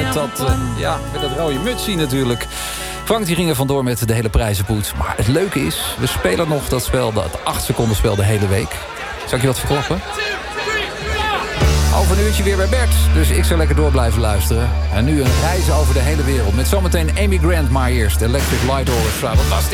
met dat rode mutsie natuurlijk. Frank die ging er vandoor met de hele prijzenpoet. Maar het leuke is, we spelen nog dat spel, dat 8 seconden spel de hele week. Zal ik je wat verklappen? Over een uurtje weer bij Bert. Dus ik zal lekker door blijven luisteren. En nu een reis over de hele wereld. Met zometeen Amy Grant, maar eerst Electric Light Orchestra. Wat was